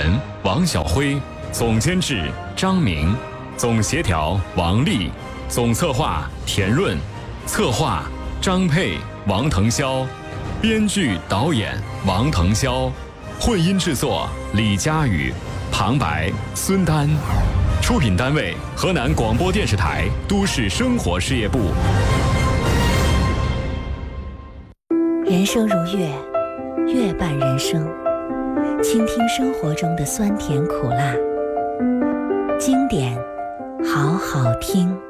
人王晓辉，总监制张明，总协调王丽，总策划田润，策划张佩、王腾霄，编剧导演王腾霄，混音制作李佳宇，旁白孙丹，出品单位河南广播电视台都市生活事业部。 人生如乐，乐伴人生，倾听生活中的酸甜苦辣，经典好好听。